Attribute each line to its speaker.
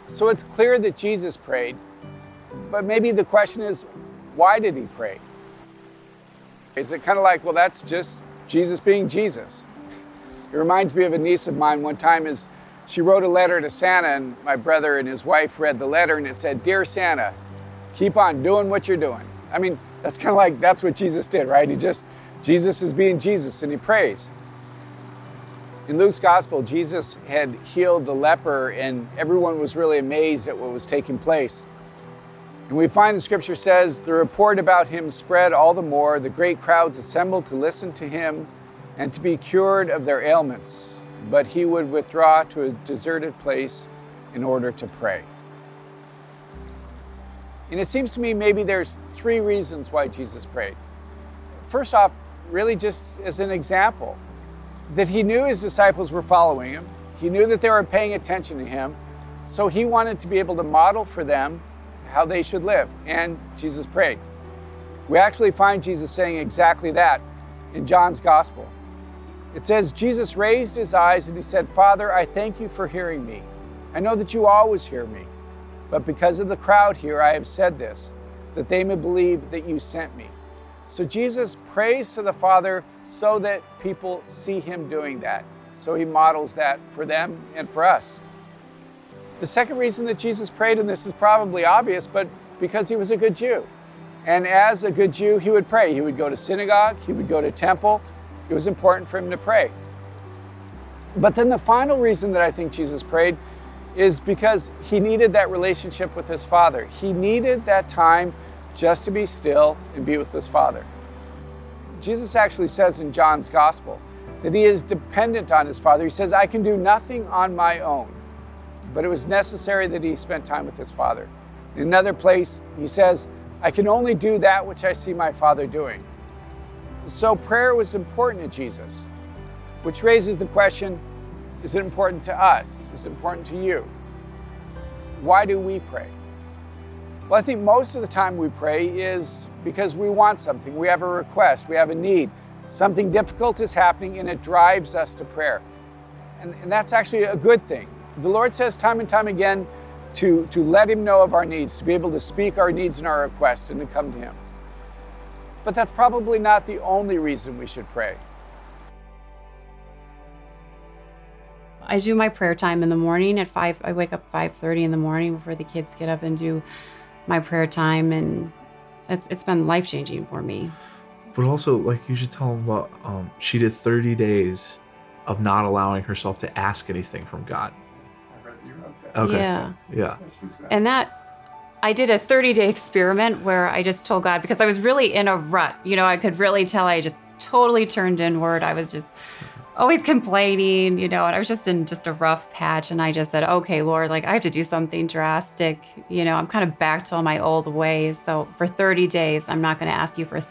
Speaker 1: So it's clear that Jesus prayed, but maybe the question is, why did he pray? Is it kind of like, well, that's just Jesus being Jesus? It reminds me of a niece of mine one time is she wrote a letter to Santa, and my brother and his wife read the letter, and it said, "Dear Santa, keep on doing what you're doing." I mean, that's kind of like, that's what Jesus did, right? Jesus is being Jesus, and he prays. In Luke's gospel, Jesus had healed the leper, and everyone was really amazed at what was taking place. And we find the scripture says, the report about him spread all the more. The great crowds assembled to listen to him and to be cured of their ailments. But he would withdraw to a deserted place in order to pray. And it seems to me maybe there's three reasons why Jesus prayed. First off, really just as an example, that he knew his disciples were following him. He knew that they were paying attention to him. So he wanted to be able to model for them how they should live. And Jesus prayed. We actually find Jesus saying exactly that in John's gospel. It says, Jesus raised his eyes and he said, "Father, I thank you for hearing me. I know that you always hear me. But because of the crowd here, I have said this, that they may believe that you sent me." So Jesus prays to the Father so that people see him doing that. So he models that for them and for us. The second reason that Jesus prayed, and this is probably obvious, but because he was a good Jew. And as a good Jew, he would pray. He would go to synagogue, he would go to temple. It was important for him to pray. But then the final reason that I think Jesus prayed is because he needed that relationship with his Father. He needed that time just to be still and be with his Father. Jesus actually says in John's gospel that he is dependent on his Father. He says, "I can do nothing on my own." But it was necessary that he spent time with his Father. In another place, he says, "I can only do that which I see my Father doing." So prayer was important to Jesus, which raises the question, is it important to us? Is it important to you? Why do we pray? Well, I think most of the time we pray is because we want something. We have a request, we have a need. Something difficult is happening and it drives us to prayer. And that's actually a good thing. The Lord says time and time again to let him know of our needs, to be able to speak our needs and our requests and to come to him. But that's probably not the only reason we should pray.
Speaker 2: I do my prayer time in the morning at 5. I wake up 5:30 in the morning before the kids get up and do my prayer time, and it's been life-changing for me.
Speaker 3: But also, like, you should tell them about, she did 30 days of not allowing herself to ask anything from God.
Speaker 4: I read you wrote that.
Speaker 3: Okay.
Speaker 2: Yeah.
Speaker 3: Yeah.
Speaker 2: And I did a 30-day experiment where I just told God, because I was really in a rut. You know, I could really tell I just totally turned inward. I was just always complaining, you know, and I was just in just a rough patch. And I just said, okay, Lord, like I have to do something drastic. You know, I'm kind of back to all my old ways. So for 30 days, I'm not going to ask you for a